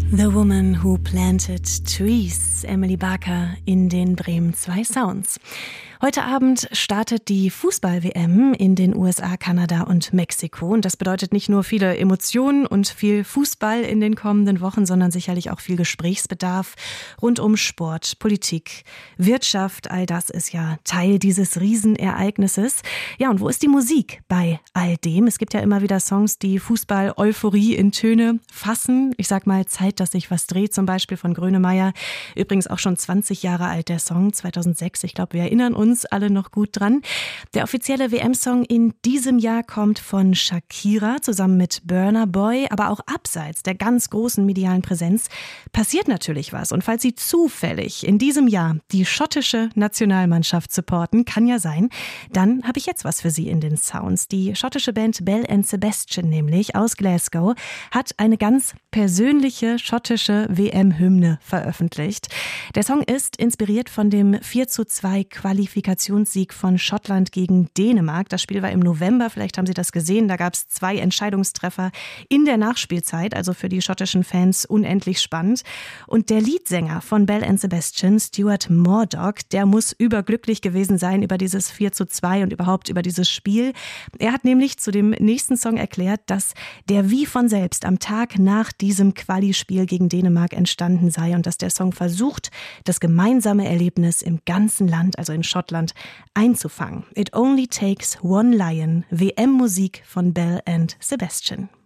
The Woman Who Planted Trees, Emily Barker in den Bremen 2 Sounds. Heute Abend startet die Fußball-WM in den USA, Kanada und Mexiko. Und das bedeutet nicht nur viele Emotionen und viel Fußball in den kommenden Wochen, sondern sicherlich auch viel Gesprächsbedarf rund um Sport, Politik, Wirtschaft. All das ist ja Teil dieses Riesenereignisses. Ja, und wo ist die Musik bei all dem? Es gibt ja immer wieder Songs, die Fußball-Euphorie in Töne fassen. Ich sag mal, Zeit, dass sich was dreht, zum Beispiel von Grönemeyer. Übrigens auch schon 20 Jahre alt, der Song, 2006. Ich glaube, wir erinnern uns alle noch gut dran. Der offizielle WM-Song in diesem Jahr kommt von Shakira zusammen mit Burna Boy, aber auch abseits der ganz großen medialen Präsenz passiert natürlich was. Und falls Sie zufällig in diesem Jahr die schottische Nationalmannschaft supporten, kann ja sein, dann habe ich jetzt was für Sie in den Sounds. Die schottische Band Belle and Sebastian nämlich aus Glasgow hat eine ganz persönliche schottische WM-Hymne veröffentlicht. Der Song ist inspiriert von dem 4:2 Qualifikationssieg von Schottland gegen Dänemark. Das Spiel war im November, vielleicht haben Sie das gesehen. Da gab es 2 Entscheidungstreffer in der Nachspielzeit, also für die schottischen Fans unendlich spannend. Und der Leadsänger von Belle and Sebastian, Stuart Murdoch, der muss überglücklich gewesen sein über dieses 4:2 und überhaupt über dieses Spiel. Er hat nämlich zu dem nächsten Song erklärt, dass der wie von selbst am Tag nach diesem Quali-Spiel gegen Dänemark entstanden sei und dass der Song versucht, das gemeinsame Erlebnis im ganzen Land, also in Schottland, einzufangen. It Only Takes One Lion, WM-Musik von Belle and Sebastian.